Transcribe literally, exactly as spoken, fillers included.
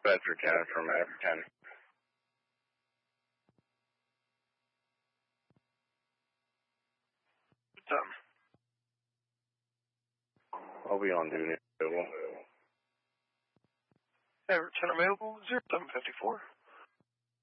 dispatch Lieutenant from F ten. What's up? I'll be on duty. Hey, Lieutenant available, zero seven fifty-four.